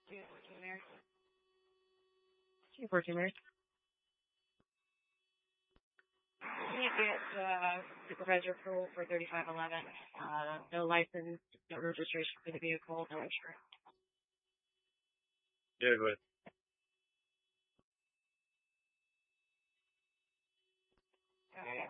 214 Mary. Can't get supervisor approval for 3511. No license, no registration for the vehicle, no insurance. Yeah, go ahead.